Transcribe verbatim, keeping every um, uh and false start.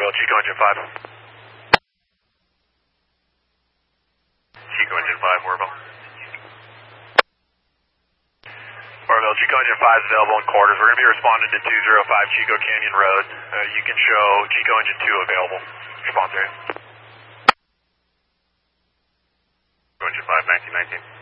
Farville, Chico Engine five. Chico Engine five, Farville. Farville, Chico Engine five is available in quarters. We're going to be responding to two oh five Chico Canyon Road. Uh, you can show Chico Engine two available. Response area. Chico Engine five, nineteen nineteen.